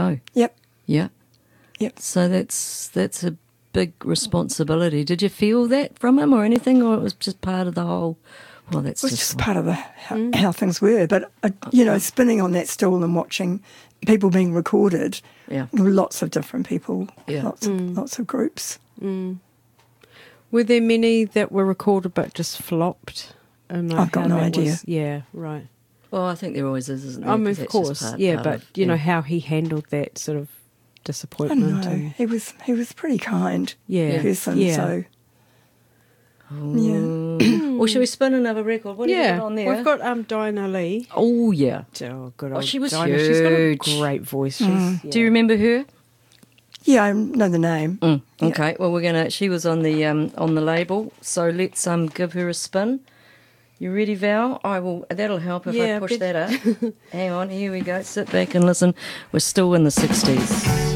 go. Yep. Yeah. Yep. So that's a big responsibility. Did you feel that from him or anything, or it was just part of the whole? Well, that's It was just just part of how things were. But, spinning on that stool and watching people being recorded, lots of different people, lots of groups. Were there many that were recorded but just flopped? And I've got no idea. Yeah, right. Well, I think there always is, isn't there? I mean, 'Cause of that's just course, part but of, you know how he handled that sort of I disappointment. don't know. He was pretty kind person. Yeah. So Well, should we spin another record? What have you got on there? We've got Diana Lee. Oh, yeah. Oh, good old she was Dinah. She's got a huge. great voice. She's, Do you remember her? yeah, I know the name. Okay. Well, she was on the label, so let's give her a spin. You ready, Val? That'll help if I push that up. Hang on, here we go. Sit back and listen. We're still in the 60s.